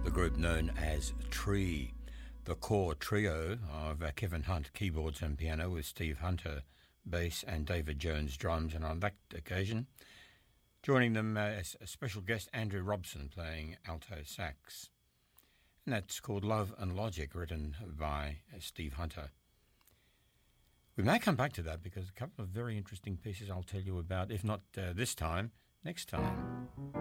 the group known as Tree, the core trio of Kevin Hunt keyboards and piano with Steve Hunter bass and David Jones drums, and on that occasion joining them as a special guest Andrew Robson playing alto sax. And that's called Love and Logic, written by Steve Hunter. We may come back to that because a couple of very interesting pieces I'll tell you about, if not this time, next time.